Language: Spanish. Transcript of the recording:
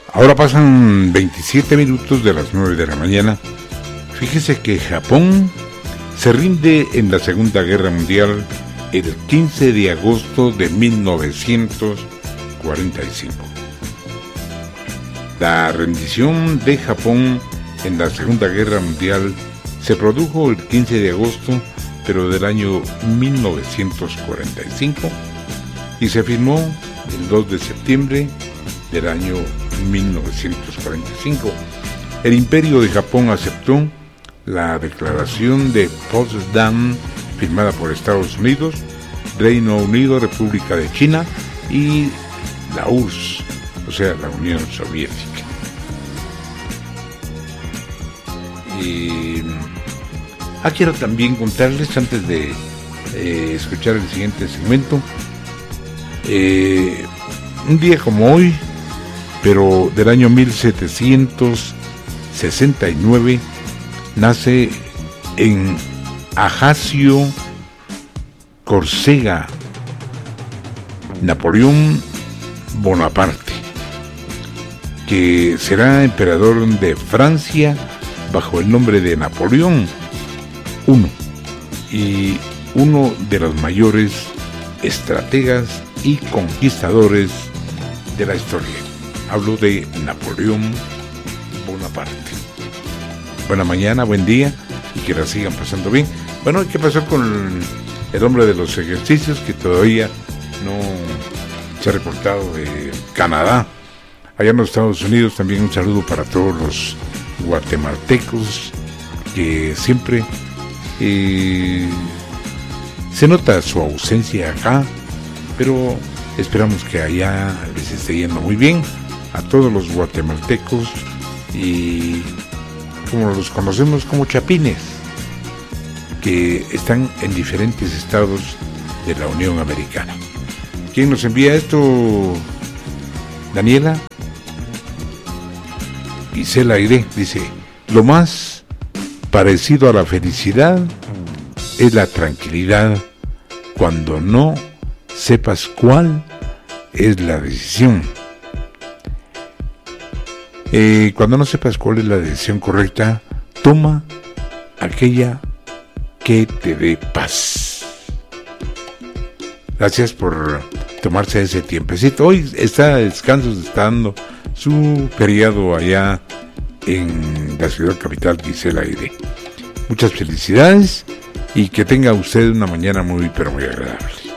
Ahora pasan 27 minutos de las 9 de la mañana. Fíjese que Japón se rinde en la Segunda Guerra Mundial el 15 de agosto de 1945. La rendición de Japón en la Segunda Guerra Mundial se produjo el 15 de agosto, pero del año 1945, y se firmó el 2 de septiembre del año 1945. El Imperio de Japón aceptó la declaración de Potsdam, firmada por Estados Unidos, Reino Unido, República de China y la URSS, o sea, la Unión Soviética. Y quiero también contarles, antes de escuchar el siguiente segmento, un día como hoy, pero del año 1769, nace en Ajaccio, Córcega, Napoleón Bonaparte, que será emperador de Francia bajo el nombre de Napoleón I, y uno de los mayores estrategas y conquistadores de la historia. Hablo de Napoleón Bonaparte. Buena mañana, buen día, y que la sigan pasando bien. Bueno, ¿qué pasó con el hombre de los ejercicios que todavía no se ha reportado de Canadá? Allá en los Estados Unidos también un saludo para todos los guatemaltecos, que siempre se nota su ausencia acá, pero esperamos que allá les esté yendo muy bien a todos los guatemaltecos, y como los conocemos como chapines, que están en diferentes estados de la Unión Americana. ¿Quién nos envía esto? Daniela Gisela Aire dice: lo más parecido a la felicidad es la tranquilidad cuando no sepas cuál es la decisión. Cuando no sepas cuál es la decisión correcta, toma aquella que te dé paz. Gracias por tomarse ese tiempecito. Hoy está de descanso, está dando su feriado allá en la ciudad capital, Gisela Aire. Muchas felicidades y que tenga usted una mañana muy, pero muy agradable.